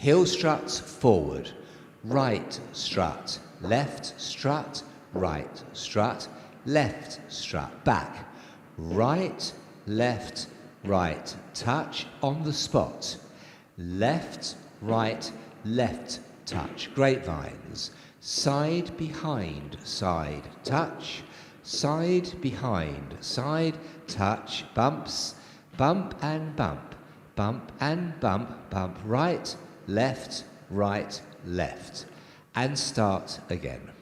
Heel strut forward, right strut, left strut, right strut, left strut, back, right, left, right, touch on the spot, left, right, left, touch, grapevines, side, behind, side, touch, side, behind, side, touch, bumps, bump and bump, bump and bump, bump, right, left, and start again.